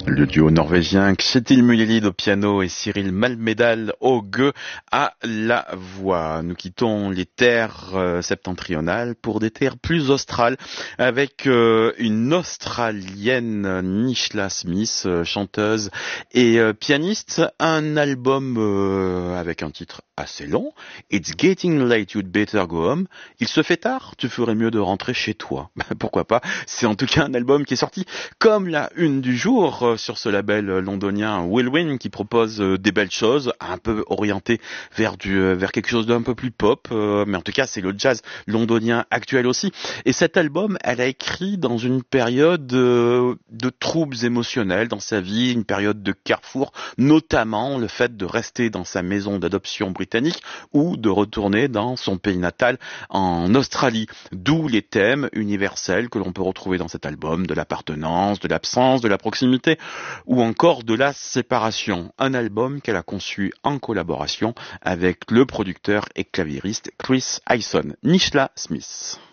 Le duo norvégien Kjetil Mujlid au piano et Cyril Malmedal au gueux à la voix. Nous quittons les terres septentrionales pour des terres plus australes avec une Australienne, Nishla Smith, chanteuse et pianiste. Un album avec un titre assez long, It's Getting Late, You'd Better Go Home. Il se fait tard, tu ferais mieux de rentrer chez toi. Pourquoi pas, c'est en tout cas un album qui est sorti comme la une du jour sur ce label londonien Whirlwind qui propose des belles choses, un peu orienté vers quelque chose d'un peu plus pop, mais en tout cas c'est le jazz londonien actuel aussi. Et cet album, elle a écrit dans une période de troubles émotionnels dans sa vie, une période de carrefour, notamment le fait de rester dans sa maison d'adoption britannique ou de retourner dans son pays natal en Australie. D'où les thèmes universels que l'on peut retrouver dans cet album, de l'appartenance, de l'absence, de la proximité ou encore de la séparation. Un album qu'elle a conçu en collaboration avec le producteur et claviériste Chris Hyson. Nishla Smith.